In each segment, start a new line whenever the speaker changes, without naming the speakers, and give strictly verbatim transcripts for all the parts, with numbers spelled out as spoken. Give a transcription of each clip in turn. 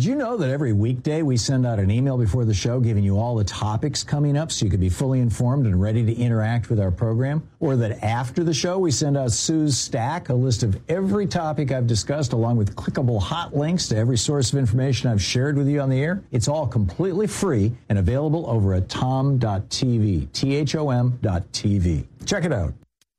Did you know that every weekday we send out an email before the show giving you all the topics coming up so you can be fully informed and ready to interact with our program? Or that after the show we send out Sue's Stack, a list of every topic I've discussed along with clickable hot links to every source of information I've shared with you on the air? It's all completely free and available over at tom dot t v, T H O M dot T V. Check it out.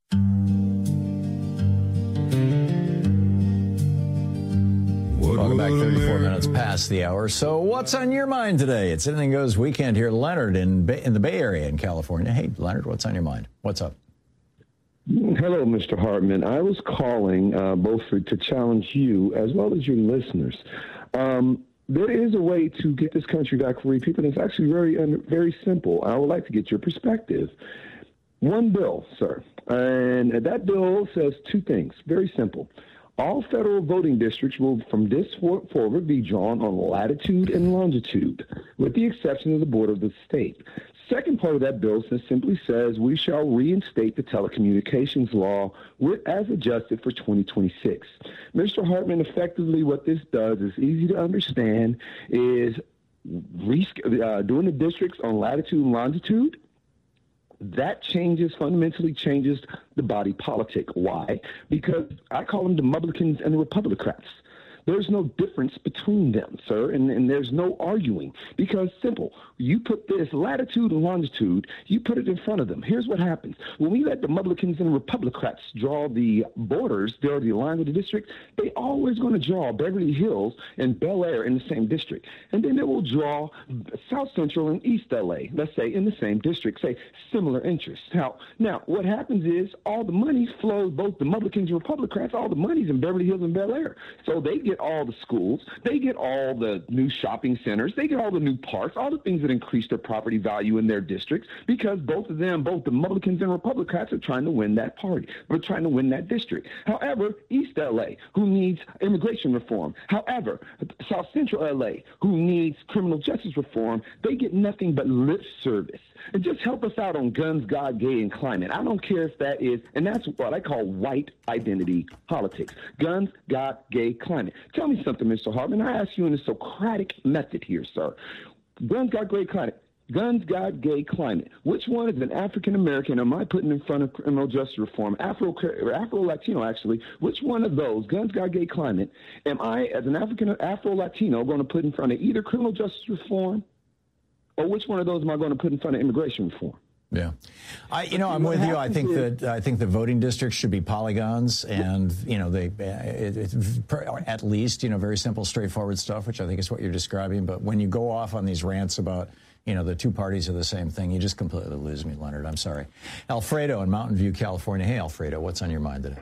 Welcome back, thirty-four minutes past the hour. So what's on your mind today? It's Anything Goes Weekend here. Leonard in, Bay, in the Bay Area in California. Hey, Leonard, what's on your mind? What's up?
Hello, Mister Hartman. I was calling uh, both for, to challenge you as well as your listeners. Um, there is a way to get this country back for free people, and it's actually very, uh, very simple. I would like to get your perspective. One bill, sir, and that bill says two things. Very simple. All federal voting districts will, from this forward, be drawn on latitude and longitude, with the exception of the border of the state. Second part of that bill simply says we shall reinstate the telecommunications law with, as adjusted for twenty twenty-six. Mister Hartman, effectively what this does is easy to understand, is uh, doing the districts on latitude and longitude. That changes, fundamentally changes the body politic. Why? Because I call them the Republicans and the Republicrats. There's no difference between them, sir, and, and there's no arguing. Because simple, you put this latitude and longitude, you put it in front of them. Here's what happens. When we let the Republicans and Republicrats draw the borders, they're the line of the district, they always going to draw Beverly Hills and Bel Air in the same district. And then they will draw South Central and East L A, let's say, in the same district, say similar interests. Now, now what happens is all the money flows, both the Republicans and Republicrats, all the money's in Beverly Hills and Bel Air. So they get all the schools, they get all the new shopping centers, they get all the new parks, all the things that increase their property value in their districts, because both of them, both the Republicans and Republicans, are trying to win that party. We're trying to win that district. However, East L A, who needs immigration reform, however, South Central L A, who needs criminal justice reform, they get nothing but lip service. And just help us out on guns, God, gay, and climate. I don't care if that is, and that's what I call white identity politics. Guns, God, gay, climate. Tell me something, Mister Hartman. I ask you in a Socratic method here, sir. Guns, God, gay, climate. Guns, God, gay, climate. Which one is an African-American am I putting in front of criminal justice reform? Afro, or Afro-Latino, actually. Which one of those, guns, God, gay, climate, am I, as an African Afro-Latino, going to put in front of either criminal justice reform, or which one of those am I going to put in front of immigration reform?
Yeah, I, you know, I'm with you. I think that I think the voting districts should be polygons, and you know, they it, it, at least you know very simple, straightforward stuff, which I think is what you're describing. But when you go off on these rants about you know the two parties are the same thing, you just completely lose me, Leonard. I'm sorry. Alfredo in Mountain View, California. Hey, Alfredo, what's on your mind today?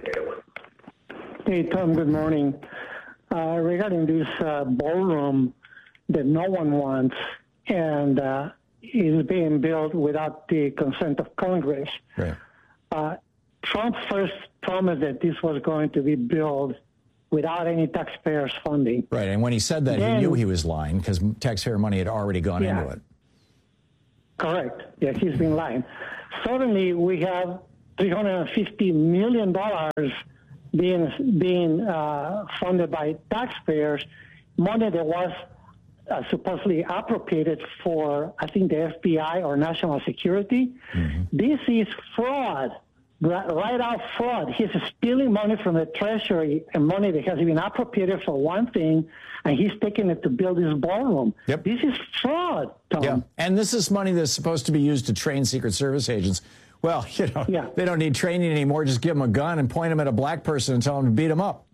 Hey, Tom. Good morning. Uh, regarding this uh, ballroom that no one wants, and uh, is being built without the consent of Congress.
Right.
Uh, Trump first promised that this was going to be built without any taxpayers' funding.
Right, and when he said that, then, he knew he was lying because taxpayer money had already gone
yeah,
into it.
Correct. Yeah, he's been lying. Suddenly, we have three hundred fifty million dollars being, being uh, funded by taxpayers, money that was Uh, supposedly appropriated for, I think, the F B I or national security. Mm-hmm. This is fraud, right out fraud. He's stealing money from the Treasury and money that has been appropriated for one thing, and he's taking it to build this ballroom.
Yep.
This is fraud, Tom.
Yeah, and this is money that's supposed to be used to train Secret Service agents. Well, you know,
yeah.
they don't need training anymore. Just give them a gun and point them at a black person and tell them to beat them up.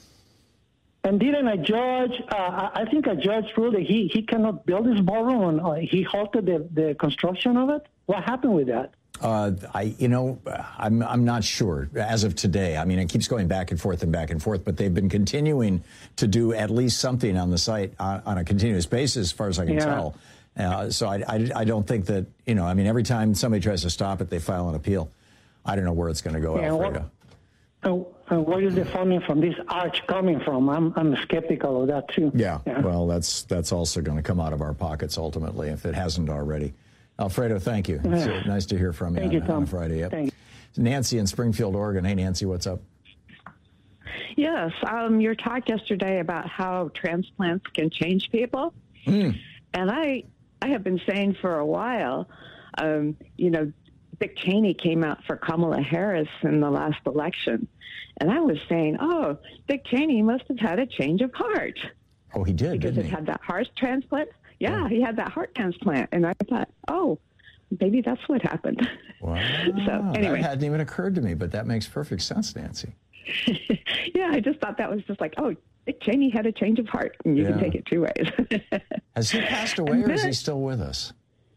And didn't a judge, uh, I think a judge ruled that he, he cannot build this ballroom, and he halted the, the construction of it? What happened with that?
Uh, I, you know, I'm I'm not sure as of today. I mean, it keeps going back and forth and back and forth, but they've been continuing to do at least something on the site on, on a continuous basis, as far as I can yeah. tell. Uh, so I, I, I don't think that, you know, I mean, every time somebody tries to stop it, they file an appeal. I don't know where it's going to go,
yeah,
Alfredo.
What, uh, where is the funding from this arch coming from? I'm I'm skeptical of that too.
Yeah, yeah. Well, that's that's also going to come out of our pockets ultimately, if it hasn't already. Alfredo, thank you. It's uh, nice to hear from you,
thank
on,
you, Tom.
on a Friday. Yep.
Thank you.
Nancy in Springfield, Oregon. Hey, Nancy, what's up?
Yes, um, your talk yesterday about how transplants can change people,
Mm.
and I I have been saying for a while, um, you know, Dick Cheney came out for Kamala Harris in the last election, and I was saying, oh, Dick Cheney must have had a change of heart.
Oh, he did,
because
didn't
he
he?
had that heart transplant. Yeah,
Oh.
he had that heart transplant, and I thought, oh, maybe that's what happened.
Wow.
So anyway,
That hadn't even occurred to me, but that makes perfect sense, Nancy.
yeah, I just thought that was just like, oh, Dick Cheney had a change of heart, and you
Yeah.
can take it two ways.
Has he passed away,
And
or is he
then-
still with us?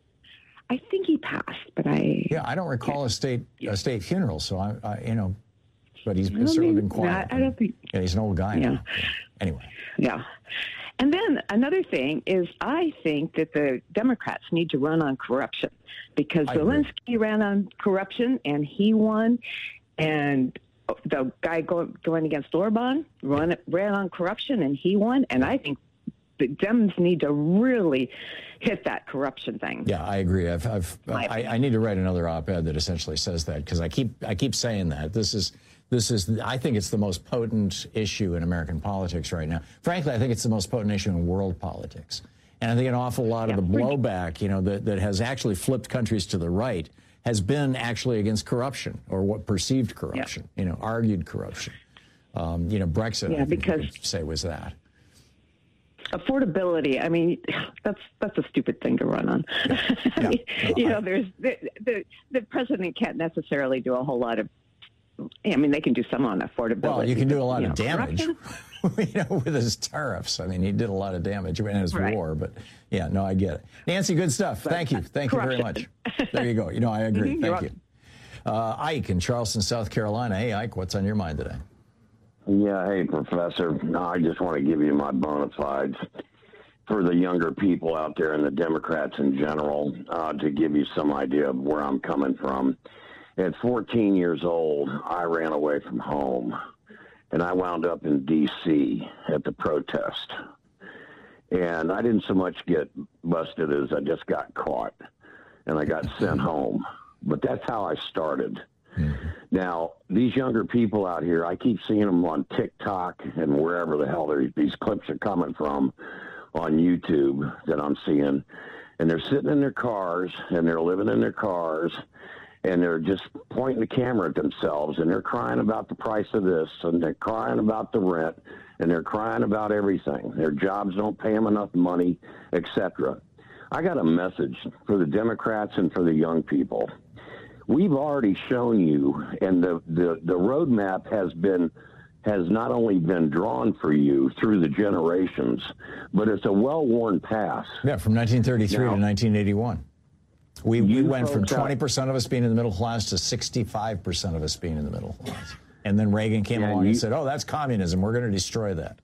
I think he passed, but I
Yeah, I don't recall a state a state funeral, so I, I you know, but he's
Well,
certainly
maybe-
been quiet.
I don't think.
Yeah, he's an old guy
Yeah.
now. Anyway.
Yeah. And then another thing is I think that the Democrats need to run on corruption because
I agree.
Zelensky ran on corruption and he won. And the guy go, going against Orban run, ran on corruption and he won. And I think the Dems need to really hit that corruption thing.
Yeah, I agree. I've, I've,
My
I, I need to write another op-ed that essentially says that because I keep, I keep saying that this is, this is, I think it's the most potent issue in American politics right now. Frankly, I think it's the most potent issue in world politics, and I think an awful lot
Yeah,
of the blowback, you know, that that has actually flipped countries to the right has been actually against corruption or what perceived corruption, you know, argued corruption. Um, you know, Brexit,
Yeah,
I think
because-
you could say was that.
Affordability. I mean, that's that's a stupid thing to run on. I mean,
Yeah.
you know, there's the, the the president can't necessarily do a whole lot of. I mean, they can do some on affordability.
Well, you can do a lot
but,
of
you know,
damage,
corruption?
you know, with his tariffs. I mean, he did a lot of damage in his
Right.
war, but yeah, no, I get it. Nancy, good stuff. Thank you. Thank you very much.
Corruption.
There you go. You know, I agree.
Mhm, you're
Thank you. Uh, Ike in Charleston, South Carolina. Hey, Ike, what's on your mind today?
Yeah, hey, Professor. No, I just want to give you my bona fides for the younger people out there and the Democrats in general, uh, to give you some idea of where I'm coming from. At fourteen years old, I ran away from home, and I wound up in D C at the protest. And I didn't so much get busted as I just got caught, and I got sent home. But that's how I started.
Mm-hmm.
Now, these younger people out here, I keep seeing them on TikTok and wherever the hell these clips are coming from on YouTube that I'm seeing. And they're sitting in their cars, and they're living in their cars, and they're just pointing the camera at themselves, and they're crying about the price of this, and they're crying about the rent, and they're crying about everything. Their jobs don't pay them enough money, et cetera. I got a message for the Democrats and for the young people. We've already shown you, and the, the, the roadmap has been has not only been drawn for you through the generations, but it's a well-worn path.
Yeah, from nineteen thirty-three
Now,
to nineteen eighty-one. We, we
you
went from
folks out-
twenty percent of us being in the middle class to sixty-five percent of us being in the middle class. And then Reagan came
Yeah,
along
you-
and said, oh, that's communism. We're going to destroy that.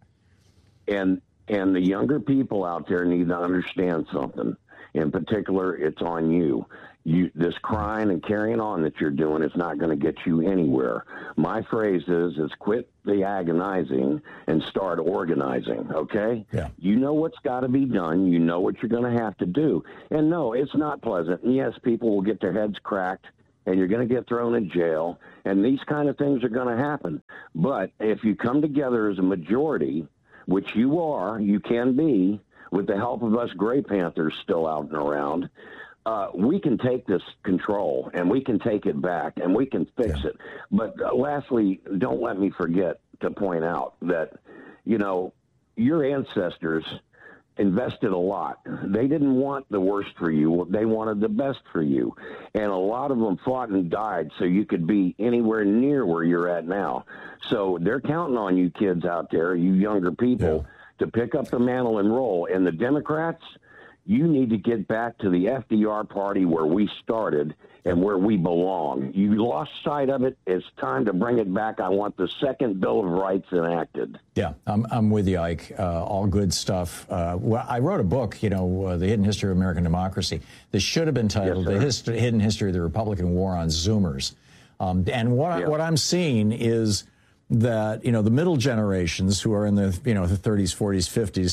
And and the younger people out there need to understand something. In particular, it's on you. You this crying and carrying on that you're doing is not going to get you anywhere. My phrase is is quit the agonizing and start organizing, okay?
Yeah.
You know what's got to be done. You know what you're going to have to do. And no, it's not pleasant. And yes, people will get their heads cracked, and you're going to get thrown in jail, and these kind of things are going to happen. But if you come together as a majority, which you are, you can be, with the help of us Gray Panthers still out and around, uh, we can take this control, and we can take it back, and we can fix
Yeah.
it. But uh, lastly, don't let me forget to point out that, you know, your ancestors invested a lot. They didn't want the worst for you. They wanted the best for you. And a lot of them fought and died so you could be anywhere near where you're at now. So they're counting on you kids out there, you younger people,
Yeah.
to pick up the mantle and roll. And the Democrats, you need to get back to the F D R party where we started and where we belong. You lost sight of it. It's time to bring it back. I want the second Bill of Rights enacted.
Yeah, I'm, I'm with you, Ike. Uh, all good stuff. Uh, well, I wrote a book, you know, uh, The Hidden History of American Democracy. This should have been titled
Yes,
The Hist- Hidden History of the Republican War on Zoomers. Um, and what,
Yeah.
I, what I'm seeing is that, you know, the middle generations who are in the, you know, the thirties, forties, fifties,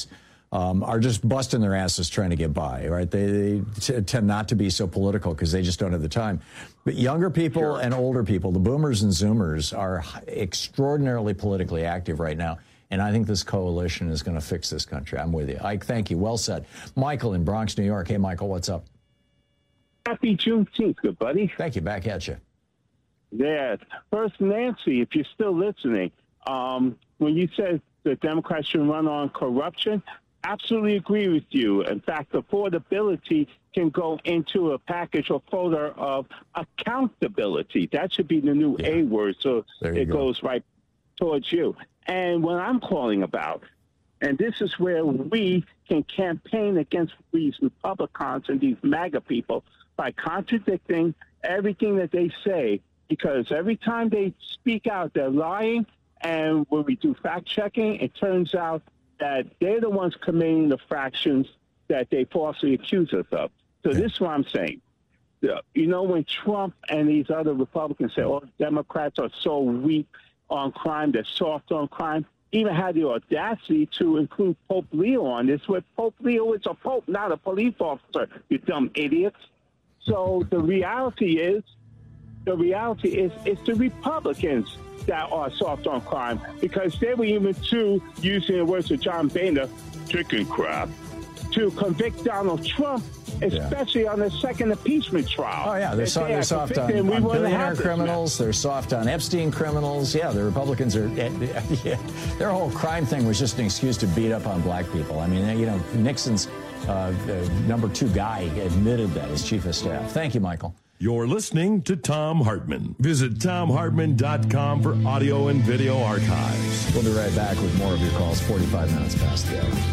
um, are just busting their asses trying to get by, right? They, they t- tend not to be so political because they just don't have the time. But younger people sure. and older people, the boomers and zoomers, are extraordinarily politically active right now. And I think this coalition is going to fix this country. I'm with you. Ike, thank you. Well said. Michael in Bronx, New York. Hey, Michael, what's up?
Happy Juneteenth, good buddy.
Thank you. Back at you.
Yeah. First, Nancy, if you're still listening, um, when you said the Democrats should run on corruption, absolutely agree with you. In fact, affordability can go into a package or folder of accountability. That should be the new yeah. A word, so it go. goes right towards you. And what I'm calling about, and this is where we can campaign against these Republicans and these MAGA people by contradicting everything that they say, because every time they speak out, they're lying. And when we do fact-checking, it turns out that they're the ones committing the fractions that they falsely accuse us of. So this is what I'm saying. You know, when Trump and these other Republicans say, oh, Democrats are so weak on crime, they're soft on crime, even had the audacity to include Pope Leo on this, where Pope Leo is a pope, not a police officer, you dumb idiots. So the reality is, the reality is, it's the Republicans that are soft on crime, because they were even too, using the words of John Boehner, chicken crap, to convict Donald Trump, especially yeah. on the second impeachment trial.
Oh, yeah, they're, so, they're soft on, on billionaire criminals. They're soft on Epstein criminals. Yeah, the Republicans are, yeah, their whole crime thing was just an excuse to beat up on black people. I mean, you know, Nixon's uh, number two guy admitted that as chief of staff. Thank you, Michael.
You're listening to Thom Hartmann. Visit Thom Hartmann dot com for audio and video archives.
We'll be right back with more of your calls, forty-five minutes past the hour.